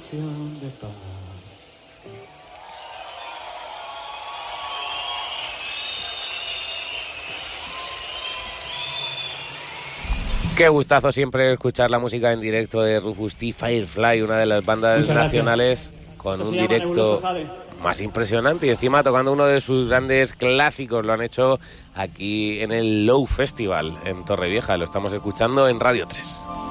canción de paz. Qué gustazo siempre escuchar la música en directo de Rufus T. Firefly, una de las bandas nacionales con un directo más impresionante y encima tocando uno de sus grandes clásicos. Lo han hecho aquí en el Low Festival en Torrevieja, lo estamos escuchando en Radio 3.